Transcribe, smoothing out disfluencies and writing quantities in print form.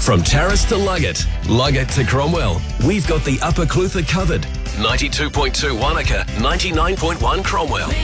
From Terrace to Luggett to Cromwell, we've got the Upper Clutha covered. 92.2 Wanaka, 99.1 Cromwell.